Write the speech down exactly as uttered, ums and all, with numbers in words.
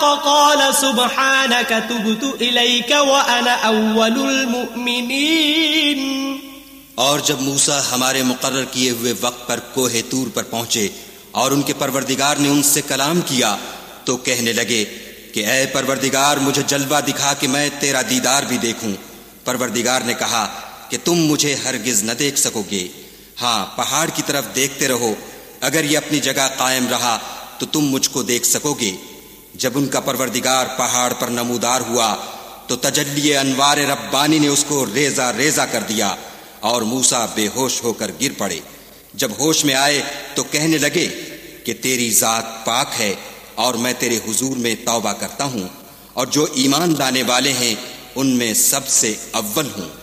क़ाल सुब्हानक तुब्तु इलैक व अना अव्वलुल मुमिनीन। और जब मूसा हमारे मुकर्रर किए हुए वक्त पर कोहे तूर पर पहुंचे और उनके परवरदिगार ने उनसे कलाम किया तो कहने लगे कि ऐ परवरदिगार, मुझे जलवा दिखा कि मैं तेरा दीदार भी देखूं। परवरदिगार ने कहा कि तुम मुझे हरगिज न देख सकोगे। हाँ, पहाड़ की तरफ देखते रहो, अगर ये अपनी जगह कायम रहा तो तुम मुझको देख सकोगे। जब उनका परवरदिगार पहाड़ पर नमूदार हुआ तो तजल्ली अनवार रब्बानी ने उसको रेजा रेजा कर दिया और मूसा बेहोश होकर गिर पड़े। जब होश में आए तो कहने लगे कि तेरी जात पाक है और मैं तेरे हुजूर में तौबा करता हूं और जो ईमान लाने वाले हैं उनमें सबसे अव्वल हूं।